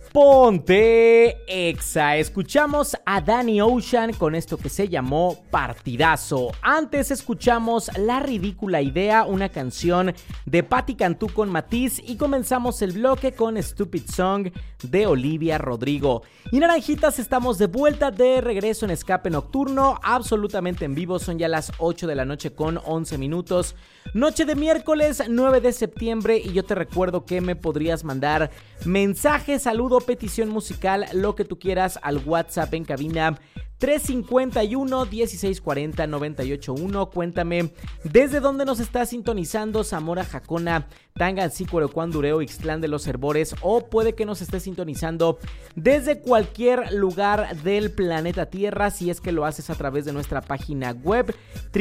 Ponte Exa. Escuchamos a Danny Ocean con esto que se llamó Partidazo. Antes escuchamos La Ridícula Idea, una canción de Patti Cantú con Matiz, y comenzamos el bloque con Stupid Song de Olivia Rodrigo. Y Naranjitas, estamos de vuelta, de regreso en Escape Nocturno, absolutamente en vivo. Son ya las 8 de la noche con 11 minutos. Noche de miércoles 9 de septiembre, y yo te recuerdo que me podrías mandar mensaje, saludo, petición musical, lo que tú quieras al WhatsApp en cabina 351-1640-981. Cuéntame desde dónde nos estás sintonizando: Zamora, Jacona, Tangancícuaro, Cuandureo, Ixtlán de los Herbores, o puede que nos estés sintonizando desde cualquier lugar del planeta Tierra, si es que lo haces a través de nuestra página web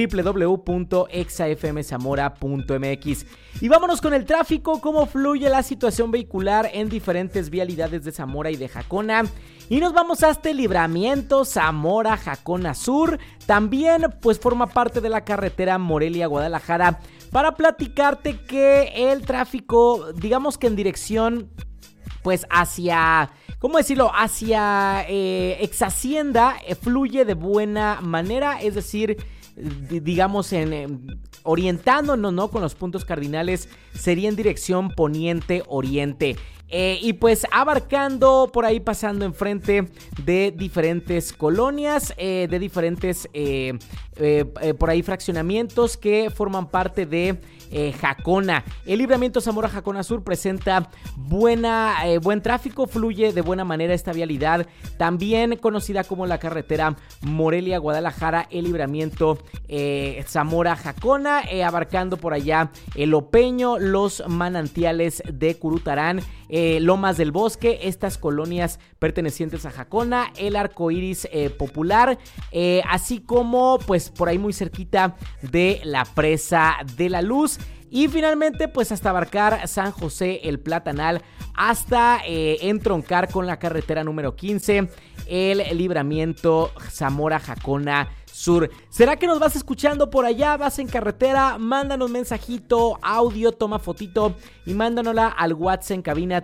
www.exafmzamora.mx. Y vámonos con el tráfico, cómo fluye la situación vehicular en diferentes vialidades de Zamora y de Jacona. Y nos vamos hasta el Libramiento Zamora Jacona Sur. También pues forma parte de la carretera Morelia-Guadalajara, para platicarte que el tráfico, digamos que en dirección pues hacia, ¿cómo decirlo?, hacia Ex Hacienda, fluye de buena manera. Es decir, digamos orientándonos, ¿no?, con los puntos cardinales, sería en dirección poniente-oriente. Y pues abarcando por ahí, pasando enfrente de diferentes colonias, de diferentes por ahí fraccionamientos que forman parte de Jacona. El Libramiento Zamora Jacona Sur presenta buen tráfico, fluye de buena manera esta vialidad, también conocida como la carretera Morelia-Guadalajara. El Libramiento Zamora Jacona, abarcando por allá el Opeño, los manantiales de Curutarán, Lomas del Bosque, estas colonias pertenecientes a Jacona, el Arco Iris Popular, así como pues por ahí muy cerquita de la Presa de la Luz. Y finalmente pues hasta abarcar San José el Platanal, hasta entroncar con la carretera número 15, el Libramiento Zamora Jacona Sur. ¿Será que nos vas escuchando por allá? ¿Vas en carretera? Mándanos mensajito, audio, toma fotito y mándanosla al WhatsApp en cabina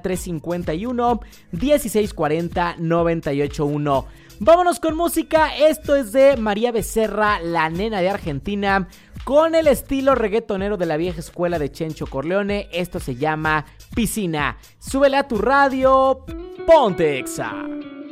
351-1640-981. Vámonos con música. Esto es de María Becerra, la nena de Argentina, con el estilo reggaetonero de la vieja escuela de Chencho Corleone. Esto se llama Piscina. Súbele a tu radio, ponte Exa.